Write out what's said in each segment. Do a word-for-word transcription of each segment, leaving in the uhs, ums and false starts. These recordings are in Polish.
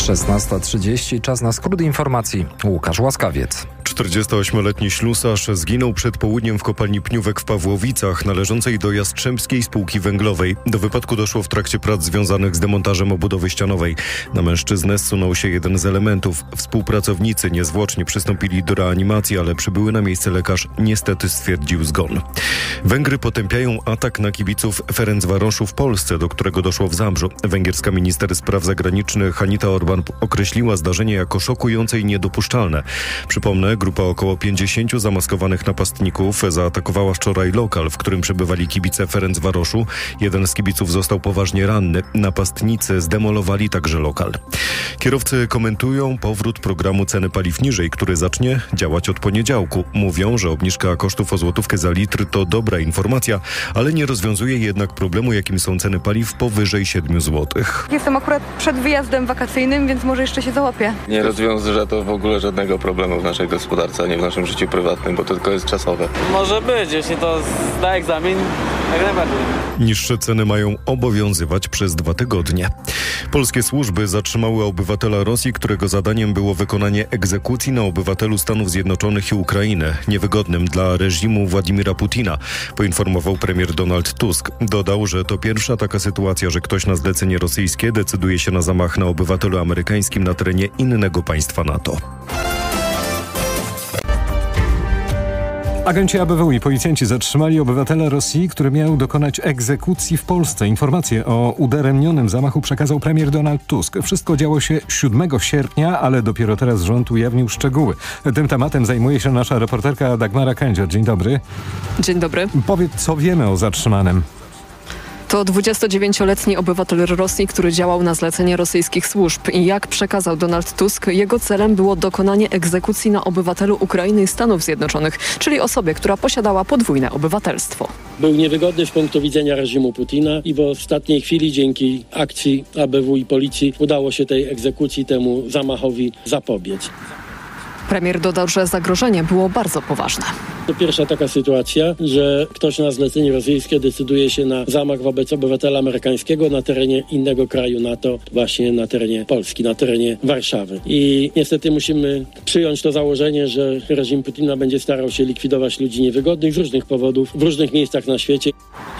szesnasta trzydzieści, czas na skrót informacji. Łukasz Łaskawiec. czterdziestoośmioletni ślusarz zginął przed południem w kopalni Pniówek w Pawłowicach, należącej do Jastrzębskiej Spółki Węglowej. Do wypadku doszło w trakcie prac związanych z demontażem obudowy ścianowej. Na mężczyznę zsunął się jeden z elementów. Współpracownicy niezwłocznie przystąpili do reanimacji, ale przybyły na miejsce lekarz niestety stwierdził zgon. Węgry potępiają atak na kibiców Ferencvaroszu w Polsce, do którego doszło w Zabrzu. Węgierska minister spraw zagranicznych Anita Orban określiła zdarzenie jako szokujące i niedopuszczalne. Przypomnę, grupa około pięćdziesięciu zamaskowanych napastników zaatakowała wczoraj lokal, w którym przebywali kibice Ferencvaroszu. Jeden z kibiców został poważnie ranny. Napastnicy zdemolowali także lokal. Kierowcy komentują powrót programu ceny paliw niżej, który zacznie działać od poniedziałku. Mówią, że obniżka kosztów o złotówkę za litr to dobra informacja, ale nie rozwiązuje jednak problemu, jakim są ceny paliw powyżej siedmiu złotych. Jestem akurat przed wyjazdem wakacyjnym, więc może jeszcze się załapię. Nie rozwiąże to w ogóle żadnego problemu w naszej gospodarce, a nie w naszym życiu prywatnym, bo to tylko jest czasowe. Może być, jeśli to zda egzamin, jak najbardziej. Niższe ceny mają obowiązywać przez dwa tygodnie. Polskie służby zatrzymały obywatela Rosji, którego zadaniem było wykonanie egzekucji na obywatelu Stanów Zjednoczonych i Ukrainy, niewygodnym dla reżimu Władimira Putina, poinformował premier Donald Tusk. Dodał, że to pierwsza taka sytuacja, że ktoś na zlecenie rosyjskie decyduje się na zamach na obywatelu amerykańskim na terenie innego państwa NATO. Agenci A B W i policjanci zatrzymali obywatela Rosji, który miał dokonać egzekucji w Polsce. Informację o udaremnionym zamachu przekazał premier Donald Tusk. Wszystko działo się siódmego sierpnia, ale dopiero teraz rząd ujawnił szczegóły. Tym tematem zajmuje się nasza reporterka Dagmara Kędzior. Dzień dobry. Dzień dobry. Powiedz, co wiemy o zatrzymanym. To dwudziestodziewięcioletni obywatel Rosji, który działał na zlecenie rosyjskich służb. I jak przekazał Donald Tusk, jego celem było dokonanie egzekucji na obywatelu Ukrainy i Stanów Zjednoczonych, czyli osobie, która posiadała podwójne obywatelstwo. Był niewygodny z punktu widzenia reżimu Putina i w ostatniej chwili dzięki akcji A B W i policji udało się tej egzekucji, temu zamachowi zapobiec. Premier dodał, że zagrożenie było bardzo poważne. To pierwsza taka sytuacja, że ktoś na zlecenie rosyjskie decyduje się na zamach wobec obywatela amerykańskiego na terenie innego kraju NATO, właśnie na terenie Polski, na terenie Warszawy. I niestety musimy przyjąć to założenie, że reżim Putina będzie starał się likwidować ludzi niewygodnych z różnych powodów w różnych miejscach na świecie.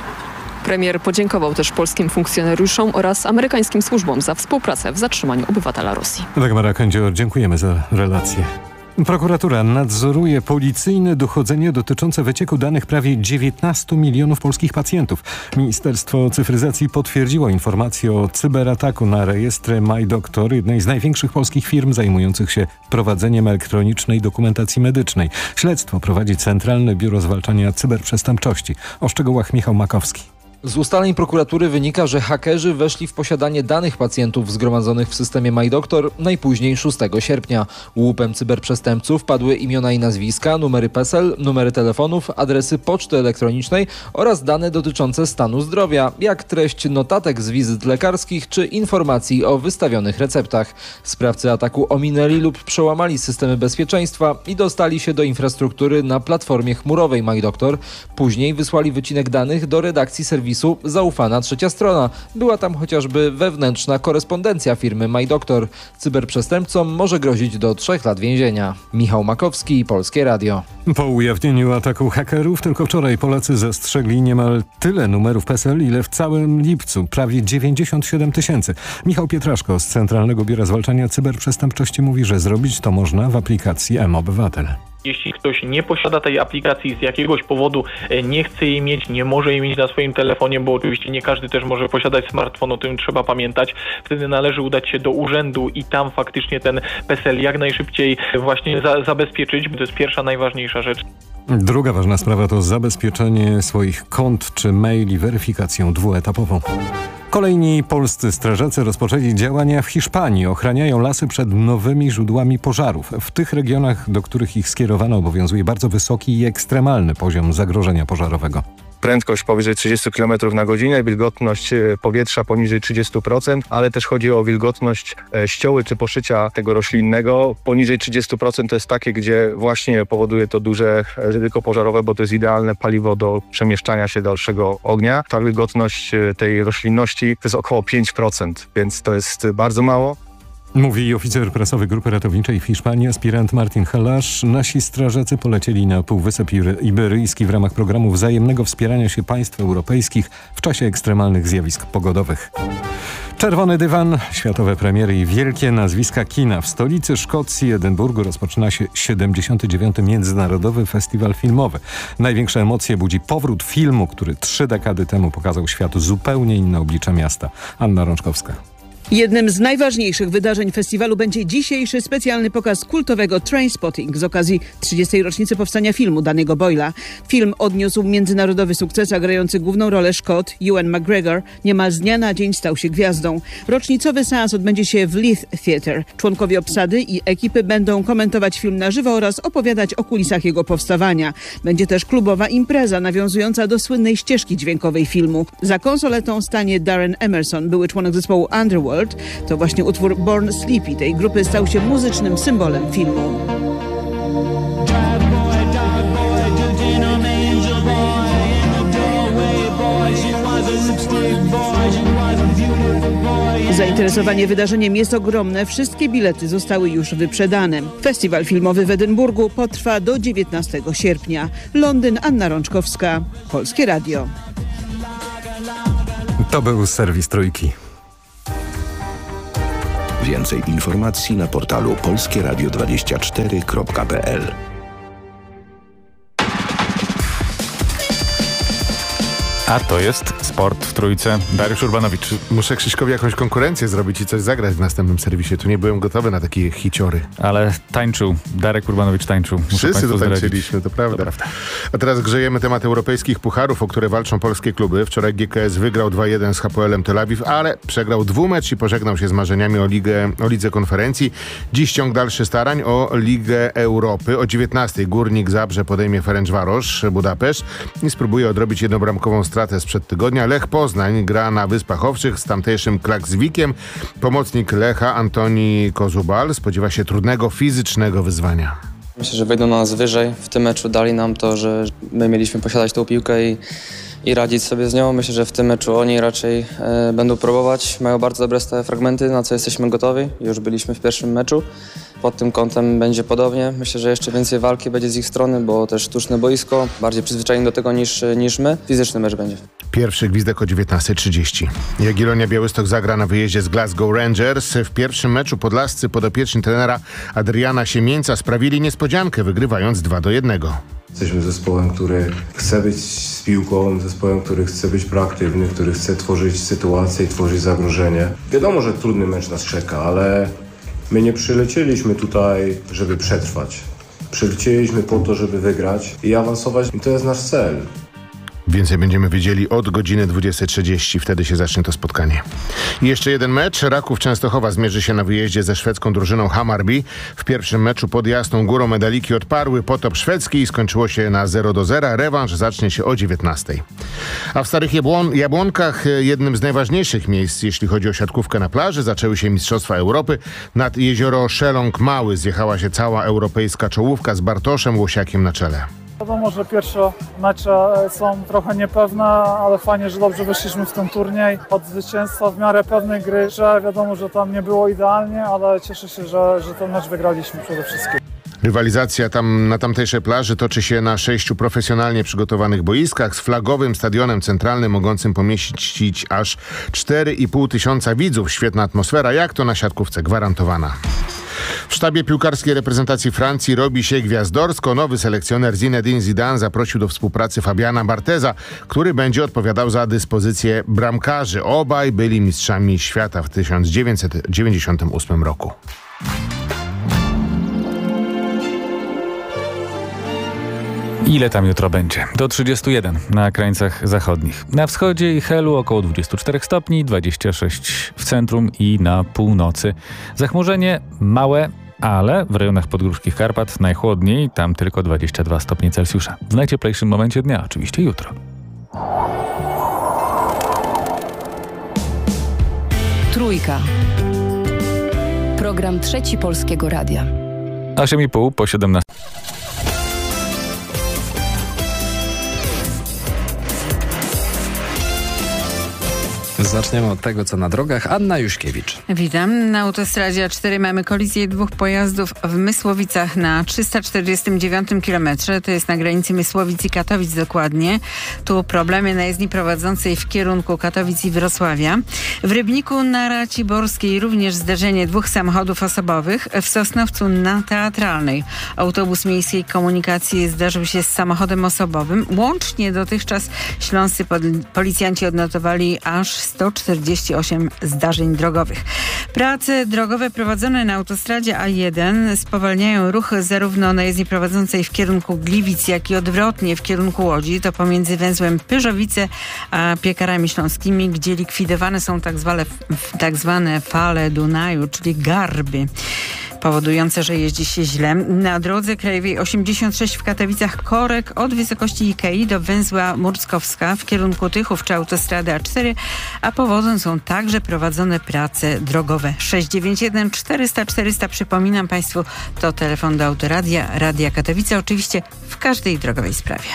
Premier podziękował też polskim funkcjonariuszom oraz amerykańskim służbom za współpracę w zatrzymaniu obywatela Rosji. Dagmara Kędzior, dziękujemy za relację. Prokuratura nadzoruje policyjne dochodzenie dotyczące wycieku danych prawie dziewiętnastu milionów polskich pacjentów. Ministerstwo Cyfryzacji potwierdziło informację o cyberataku na rejestry MyDoktor, jednej z największych polskich firm zajmujących się prowadzeniem elektronicznej dokumentacji medycznej. Śledztwo prowadzi Centralne Biuro Zwalczania Cyberprzestępczości. O szczegółach Michał Makowski. Z ustaleń prokuratury wynika, że hakerzy weszli w posiadanie danych pacjentów zgromadzonych w systemie MyDoktor najpóźniej szóstego sierpnia. Łupem cyberprzestępców padły imiona i nazwiska, numery PESEL, numery telefonów, adresy poczty elektronicznej oraz dane dotyczące stanu zdrowia, jak treść notatek z wizyt lekarskich czy informacji o wystawionych receptach. Sprawcy ataku ominęli lub przełamali systemy bezpieczeństwa i dostali się do infrastruktury na platformie chmurowej MyDoktor. Później wysłali wycinek danych do redakcji serwisu Zaufana Trzecia Strona. Była tam chociażby wewnętrzna korespondencja firmy MyDoktor. Cyberprzestępcom może grozić do trzech lat więzienia. Michał Makowski, Polskie Radio. Po ujawnieniu ataku hakerów tylko wczoraj Polacy zastrzegli niemal tyle numerów PESEL, ile w całym lipcu. Prawie dziewięćdziesiąt siedem tysięcy. Michał Pietraszko z Centralnego Biura Zwalczania Cyberprzestępczości mówi, że zrobić to można w aplikacji mObywatel. Jeśli ktoś nie posiada tej aplikacji z jakiegoś powodu, nie chce jej mieć, nie może jej mieć na swoim telefonie, bo oczywiście nie każdy też może posiadać smartfon, o tym trzeba pamiętać, wtedy należy udać się do urzędu i tam faktycznie ten PESEL jak najszybciej właśnie za, zabezpieczyć, bo to jest pierwsza, najważniejsza rzecz. Druga ważna sprawa to zabezpieczenie swoich kont czy maili weryfikacją dwuetapową. Kolejni polscy strażacy rozpoczęli działania w Hiszpanii. Ochraniają lasy przed nowymi źródłami pożarów. W tych regionach, do których ich skierowano, obowiązuje bardzo wysoki i ekstremalny poziom zagrożenia pożarowego. Prędkość powyżej trzydzieści kilometrów na godzinę, wilgotność powietrza poniżej trzydzieści procent, ale też chodzi o wilgotność ścioły czy poszycia tego roślinnego. Poniżej trzydzieści procent to jest takie, gdzie właśnie powoduje to duże ryzyko pożarowe, bo to jest idealne paliwo do przemieszczania się dalszego ognia. Ta wilgotność tej roślinności to jest około pięć procent, więc to jest bardzo mało. Mówi oficer prasowy Grupy Ratowniczej w Hiszpanii, aspirant Martin Halasz. Nasi strażacy polecieli na Półwysep Iberyjski w ramach programu wzajemnego wspierania się państw europejskich w czasie ekstremalnych zjawisk pogodowych. Czerwony dywan, światowe premiery i wielkie nazwiska kina. W stolicy Szkocji, Edynburgu, rozpoczyna się siedemdziesiąty dziewiąty Międzynarodowy Festiwal Filmowy. Największe emocje budzi powrót filmu, który trzy dekady temu pokazał światu zupełnie inne oblicze miasta. Anna Rączkowska. Jednym z najważniejszych wydarzeń festiwalu będzie dzisiejszy specjalny pokaz kultowego Trainspotting z okazji trzydziestej rocznicy powstania filmu Danny'ego Boyla. Film odniósł międzynarodowy sukces, a grający główną rolę Szkot Ewan McGregor niemal z dnia na dzień stał się gwiazdą. Rocznicowy seans odbędzie się w Leith Theatre. Członkowie obsady i ekipy będą komentować film na żywo oraz opowiadać o kulisach jego powstawania. Będzie też klubowa impreza nawiązująca do słynnej ścieżki dźwiękowej filmu. Za konsoletą stanie Darren Emerson, były członek zespołu Underworld. To właśnie utwór Born Sleepy tej grupy stał się muzycznym symbolem filmu. Zainteresowanie wydarzeniem jest ogromne. Wszystkie bilety zostały już wyprzedane. Festiwal filmowy w Edynburgu potrwa do dziewiętnastego sierpnia. Londyn, Anna Rączkowska, Polskie Radio. To był serwis Trójki. Więcej informacji na portalu polskie radio dwadzieścia cztery kropka p l. A to jest Sport w Trójce. Dariusz Urbanowicz. Muszę Krzyśkowi jakąś konkurencję zrobić i coś zagrać w następnym serwisie. Tu nie byłem gotowy na takie hiciory. Ale tańczył. Darek Urbanowicz tańczył. Muszę Wszyscy to zdradzić. tańczyliśmy, to prawda. to prawda. A teraz grzejemy temat europejskich pucharów, o które walczą polskie kluby. Wczoraj G K S wygrał dwa jeden z H P L-em Tel Awiw, ale przegrał dwumecz i pożegnał się z marzeniami o, ligę, o Lidze Konferencji. Dziś ciąg dalszy starań o Ligę Europy. O dziewiętnastej Górnik Zabrze podejmie Ferencvaros Budapeszt i spróbuje odrobić jednobramkową stratę sprzed tygodnia. Lech Poznań gra na Wyspach Owczych z tamtejszym Klakswikiem. Pomocnik Lecha Antoni Kozubal spodziewa się trudnego fizycznego wyzwania. Myślę, że wejdą na nas wyżej. W tym meczu dali nam to, że my mieliśmy posiadać tą piłkę i, i radzić sobie z nią. Myślę, że w tym meczu oni raczej e, będą próbować. Mają bardzo dobre stałe fragmenty, na co jesteśmy gotowi. Już byliśmy w pierwszym meczu. Pod tym kątem będzie podobnie. Myślę, że jeszcze więcej walki będzie z ich strony, bo też sztuczne boisko, bardziej przyzwyczajeni do tego niż, niż my. Fizyczny mecz będzie. Pierwszy gwizdek o dziewiętnasta trzydzieści. Jagiellonia Białystok zagra na wyjeździe z Glasgow Rangers. W pierwszym meczu podlascy podopieczni trenera Adriana Siemieńca sprawili niespodziankę, wygrywając dwa do jednego. Jesteśmy zespołem, który chce być z piłką, zespołem, który chce być proaktywny, który chce tworzyć sytuację i tworzyć zagrożenie. Wiadomo, że trudny mecz nas czeka, ale my nie przylecieliśmy tutaj, żeby przetrwać. Przylecieliśmy po to, żeby wygrać i awansować i to jest nasz cel. Więcej będziemy wiedzieli od godziny dwudziestej trzydzieści. Wtedy się zacznie to spotkanie. I jeszcze jeden mecz. Raków Częstochowa zmierzy się na wyjeździe ze szwedzką drużyną Hammarby. W pierwszym meczu pod Jasną Górą medaliki odparły potop szwedzki i skończyło się na zero do zera. Rewanż zacznie się o dziewiętnastej. A w Starych Jabłon- Jabłonkach jednym z najważniejszych miejsc, jeśli chodzi o siatkówkę na plaży, zaczęły się Mistrzostwa Europy. Nad jezioro Szeląg Mały zjechała się cała europejska czołówka z Bartoszem Łosiakiem na czele. Wiadomo, że pierwsze mecze są trochę niepewne, ale fajnie, że dobrze wyszliśmy w ten turniej. Od zwycięstwa w miarę pewnej gry, że wiadomo, że tam nie było idealnie, ale cieszę się, że, że ten mecz wygraliśmy przede wszystkim. Rywalizacja tam na tamtejszej plaży toczy się na sześciu profesjonalnie przygotowanych boiskach z flagowym stadionem centralnym mogącym pomieścić aż cztery i pół tysiąca widzów. Świetna atmosfera, jak to na siatkówce, gwarantowana. W sztabie piłkarskiej reprezentacji Francji robi się gwiazdorsko. Nowy selekcjoner Zinedine Zidane zaprosił do współpracy Fabiana Bartheza, który będzie odpowiadał za dyspozycję bramkarzy. Obaj byli mistrzami świata w tysiąc dziewięćset dziewięćdziesiątym ósmym roku. Ile tam jutro będzie? Do trzydziestu jeden na krańcach zachodnich. Na wschodzie i Helu około dwudziestu czterech stopni, dwadzieścia sześć w centrum i na północy. Zachmurzenie małe, ale w rejonach podgórskich Karpat najchłodniej, tam tylko dwadzieścia dwa stopnie Celsjusza. W najcieplejszym momencie dnia, oczywiście jutro. Trójka. Program Trzeci Polskiego Radia. osiem i pół po siedemnastej. Zaczniemy od tego, co na drogach. Anna Juśkiewicz. Witam. Na autostradzie A cztery mamy kolizję dwóch pojazdów w Mysłowicach na trzysta czterdziestym dziewiątym kilometrze. To jest na granicy Mysłowic i Katowic dokładnie. Tu problemy na jezdni prowadzącej w kierunku Katowic i Wrocławia. W Rybniku na Raciborskiej również zderzenie dwóch samochodów osobowych. W Sosnowcu na Teatralnej autobus miejskiej komunikacji zdarzył się z samochodem osobowym. Łącznie dotychczas śląscy policjanci odnotowali aż sto czterdzieści osiem zdarzeń drogowych. Prace drogowe prowadzone na autostradzie A jeden spowalniają ruch zarówno na jezdni prowadzącej w kierunku Gliwic, jak i odwrotnie w kierunku Łodzi. To pomiędzy węzłem Pyrzowice a Piekarami Śląskimi, gdzie likwidowane są tak zwane, tak zwane fale Dunaju, czyli garby, powodujące, że jeździ się źle. Na drodze krajowej osiemdziesiąt sześć w Katowicach korek od wysokości Ikei do węzła Murckowska w kierunku Tychów czy autostrady A cztery, a powodem są także prowadzone prace drogowe. sześć dziewięć jeden czterysta czterysta, przypominam Państwu, to telefon do Autoradia, Radia Katowice, oczywiście w każdej drogowej sprawie.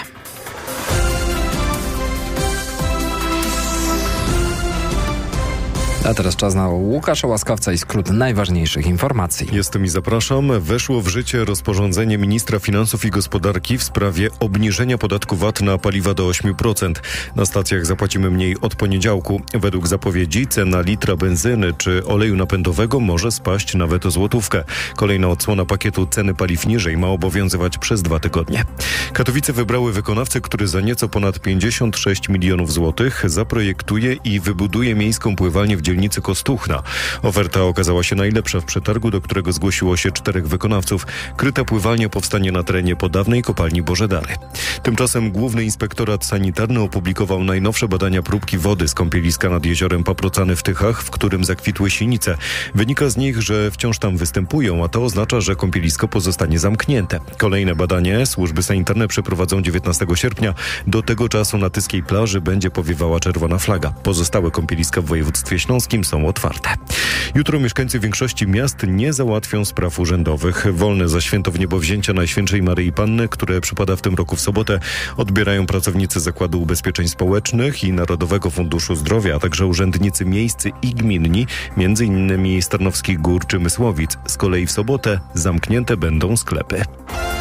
A teraz czas na Łukasza Łaskawca i skrót najważniejszych informacji. Jestem i zapraszam. Weszło w życie rozporządzenie ministra finansów i gospodarki w sprawie obniżenia podatku V A T na paliwa do ośmiu procent. Na stacjach zapłacimy mniej od poniedziałku. Według zapowiedzi cena litra benzyny czy oleju napędowego może spaść nawet o złotówkę. Kolejna odsłona pakietu ceny paliw niżej ma obowiązywać przez dwa tygodnie. Katowice wybrały wykonawcę, który za nieco ponad pięćdziesiąt sześć milionów złotych zaprojektuje i wybuduje miejską pływalnię w dzielnicy Kostuchna. Oferta okazała się najlepsza w przetargu, do którego zgłosiło się czterech wykonawców. Kryta pływalnia powstanie na terenie po dawnej kopalni Bożedary. Tymczasem Główny Inspektorat Sanitarny opublikował najnowsze badania próbki wody z kąpieliska nad jeziorem Paprocany w Tychach, w którym zakwitły sinice. Wynika z nich, że wciąż tam występują, a to oznacza, że kąpielisko pozostanie zamknięte. Kolejne badanie służby sanitarne przeprowadzą dziewiętnastego sierpnia. Do tego czasu na tyskiej plaży będzie powiewała czerwona flaga. Pozostałe kąpieliska w województwie śląskim są otwarte. Jutro mieszkańcy większości miast nie załatwią spraw urzędowych. Wolne za święto Wniebowzięcia Najświętszej Maryi Panny, które przypada w tym roku w sobotę, odbierają pracownicy Zakładu Ubezpieczeń Społecznych i Narodowego Funduszu Zdrowia, a także urzędnicy miejscy i gminni, między innymi z Tarnowskich Gór czy Mysłowic. Z kolei w sobotę zamknięte będą sklepy.